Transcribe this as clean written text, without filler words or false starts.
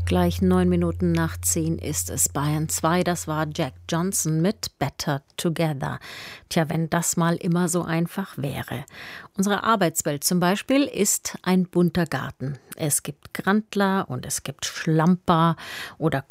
Gleich 9 Minuten nach 10 ist es. Bayern 2, das war Jack Johnson mit Better Together. Tja, wenn das mal immer so einfach wäre. Unsere Arbeitswelt zum Beispiel ist ein bunter Garten. Es gibt Grandler und es gibt Schlamper oder